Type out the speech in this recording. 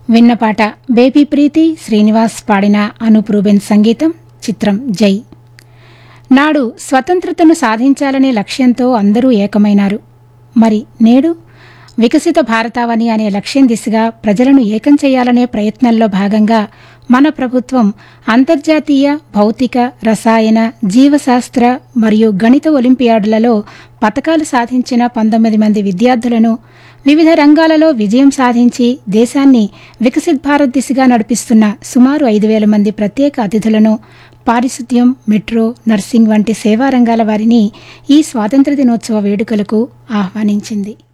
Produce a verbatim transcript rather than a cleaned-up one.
విన్న పాట బేబీ ప్రీతి శ్రీనివాస్ పాడిన అనూప్ రూబెన్ సంగీతం. చిత్రం జై. నాడు స్వతంత్రతను సాధించాలనే లక్ష్యంతో అందరూ ఏకమైనారు. మరి నేడు వికసిత భారతావని అనే లక్ష్యం దిశగా ప్రజలను ఏకం చేయాలనే ప్రయత్నంలో భాగంగా మన ప్రభుత్వం అంతర్జాతీయ భౌతిక, రసాయన, జీవశాస్త్ర మరియు గణిత ఒలింపియాడులలో పతకాలు సాధించిన పంతొమ్మిది మంది విద్యార్థులను, వివిధ రంగాలలో విజయం సాధించి దేశాన్ని వికసిత్ భారత్ దిశగా నడిపిస్తున్న సుమారు ఐదు వేల మంది ప్రత్యేక అతిథులను, పారిశుద్ధ్యం, మెట్రో, నర్సింగ్ వంటి సేవా రంగాల వారిని ఈ స్వాతంత్ర్య దినోత్సవ వేడుకలకు ఆహ్వానించింది.